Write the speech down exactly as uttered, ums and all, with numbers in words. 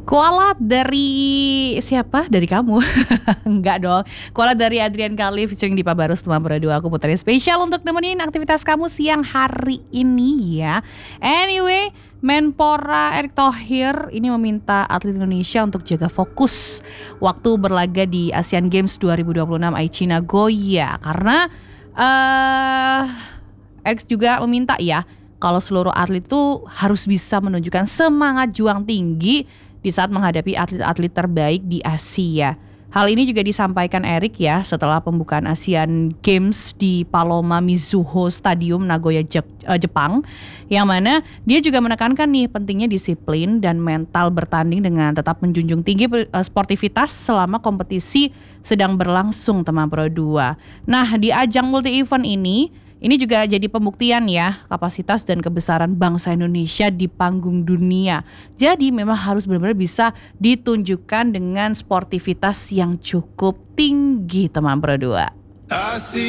Kualat dari siapa? Dari kamu? Enggak dong. Kualat dari Adrian Kali featuring Dipa Barus teman berdua. Aku puterin spesial untuk nemenin aktivitas kamu siang hari ini ya. Anyway, Menpora Erick Thohir ini meminta atlet Indonesia untuk jaga fokus waktu berlaga di Asian Games dua ribu dua puluh enam Aichi Nagoya. Karena uh, Erick juga meminta ya, kalau seluruh atlet itu harus bisa menunjukkan semangat juang tinggi di saat menghadapi atlet-atlet terbaik di Asia. Hal ini juga disampaikan Erick ya setelah pembukaan Asian Games di Paloma Mizuho Stadium Nagoya Jepang, yang mana dia juga menekankan nih pentingnya disiplin dan mental bertanding dengan tetap menjunjung tinggi sportivitas selama kompetisi sedang berlangsung teman Pro dua. Nah, di ajang multi event ini Ini juga jadi pembuktian ya kapasitas dan kebesaran bangsa Indonesia di panggung dunia. Jadi memang harus benar-benar bisa ditunjukkan dengan sportivitas yang cukup tinggi teman Pro dua.